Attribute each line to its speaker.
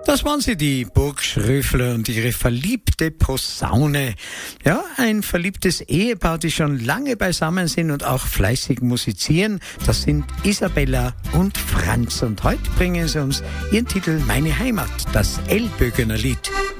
Speaker 1: Das waren sie, die Burgschröfler und ihre verliebte Posaune. Ja, ein verliebtes Ehepaar, die schon lange beisammen sind und auch fleißig musizieren. Das sind Isabella und Franz. Und heute bringen sie uns ihren Titel Meine Heimat, das Elbögener Lied.